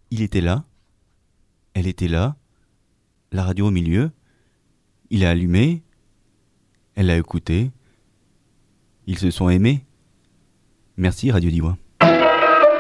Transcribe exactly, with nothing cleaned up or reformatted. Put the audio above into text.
Il était là, elle était là, la radio au milieu, il a allumé, elle a écouté, ils se sont aimés. Merci Radio Diwa.